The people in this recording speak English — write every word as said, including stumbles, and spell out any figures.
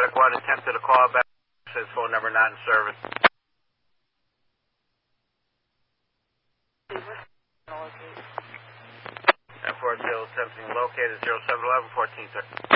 Suspect one attempted a call back. Says phone number not in service. And four zero attempting located zero seven eleven fourteen, sir.